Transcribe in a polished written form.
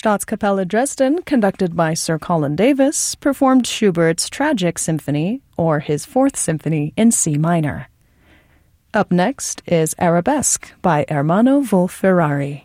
Staatskapelle Dresden, conducted by Sir Colin Davis, performed Schubert's Tragic Symphony, or his Fourth Symphony, in C minor. Up next is Arabesque by Ermanno Wolf-Ferrari.